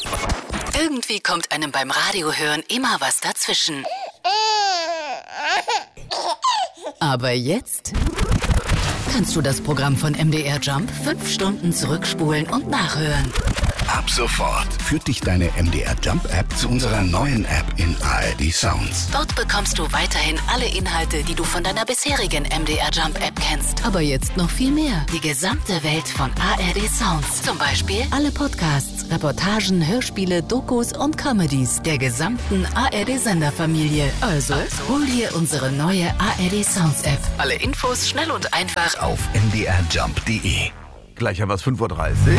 Irgendwie kommt einem beim Radiohören immer was dazwischen. Aber jetzt kannst du das Programm von MDR Jump 5 Stunden zurückspulen und nachhören. Ab sofort führt dich deine MDR Jump App zu unserer neuen App in ARD Sounds. Dort bekommst du weiterhin alle Inhalte, die du von deiner bisherigen MDR Jump App kennst. Aber jetzt noch viel mehr. Die gesamte Welt von ARD Sounds. Zum Beispiel alle Podcasts, Reportagen, Hörspiele, Dokus und Comedies der gesamten ARD-Senderfamilie. Also hol dir unsere neue ARD Sounds App. Alle Infos schnell und einfach Auf mdrjump.de. Gleich haben wir es 5:30 Uhr.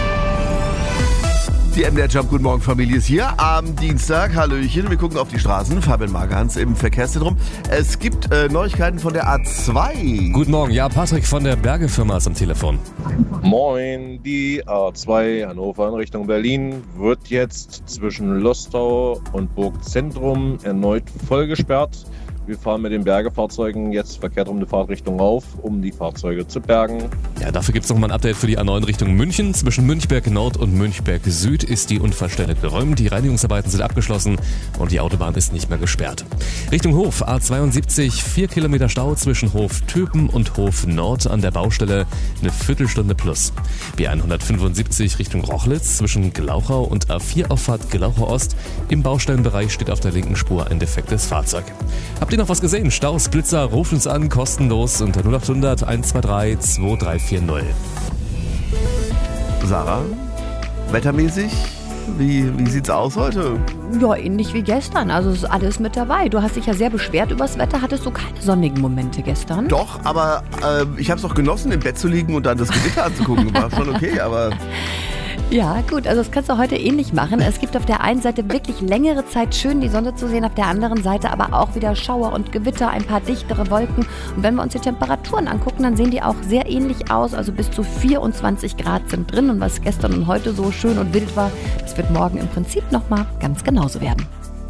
Die MDR Jump Guten Morgen Familie ist hier am Dienstag. Hallöchen, wir gucken auf die Straßen. Fabian Margans im Verkehrszentrum. Es gibt Neuigkeiten von der A2. Guten Morgen, ja, Patrick von der Berge-Firma ist am Telefon. Moin, die A2 Hannover in Richtung Berlin wird jetzt zwischen Lostau und Burgzentrum erneut voll gesperrt. Wir fahren mit den Bergefahrzeugen jetzt verkehrt um die Fahrtrichtung auf, um die Fahrzeuge zu bergen. Ja, dafür gibt es nochmal ein Update für die A9 Richtung München. Zwischen Münchberg Nord und Münchberg Süd ist die Unfallstelle geräumt. Die Reinigungsarbeiten sind abgeschlossen und die Autobahn ist nicht mehr gesperrt. Richtung Hof, A72, 4 Kilometer Stau zwischen Hof Töpen und Hof Nord an der Baustelle, eine Viertelstunde plus. B175 Richtung Rochlitz zwischen Glauchau und A4 Auffahrt Glauchau Ost. Im Baustellenbereich steht auf der linken Spur ein defektes Fahrzeug. Habt ihr noch was gesehen? Staus, Blitzer, ruft uns an, kostenlos unter 0800 123 2340. Sarah, wettermäßig, wie sieht's aus heute? Ja, ähnlich wie gestern. Also ist alles mit dabei. Du hast dich ja sehr beschwert übers Wetter. Hattest du keine sonnigen Momente gestern? Doch, aber ich habe es auch genossen, im Bett zu liegen und dann das Gewitter anzugucken. War schon okay, aber... Ja, gut, also das kannst du heute ähnlich machen. Es gibt auf der einen Seite wirklich längere Zeit schön die Sonne zu sehen, auf der anderen Seite aber auch wieder Schauer und Gewitter, ein paar dichtere Wolken. Und wenn wir uns die Temperaturen angucken, dann sehen die auch sehr ähnlich aus. Also bis zu 24 Grad sind drin. Und was gestern und heute so schön und wild war, das wird morgen im Prinzip nochmal ganz genauso werden.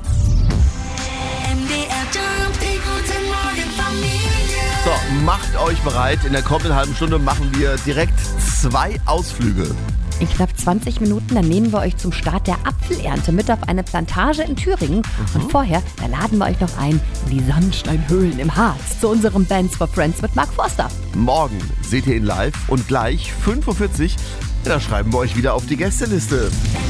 So, macht euch bereit. In der kommenden halben Stunde machen wir direkt 2 Ausflüge. In knapp 20 Minuten, dann nehmen wir euch zum Start der Apfelernte mit auf eine Plantage in Thüringen. Und vorher, da laden wir euch noch ein in die Sandsteinhöhlen im Harz zu unserem Bands for Friends mit Mark Forster. Morgen seht ihr ihn live und gleich 5:40 Uhr, da schreiben wir euch wieder auf die Gästeliste.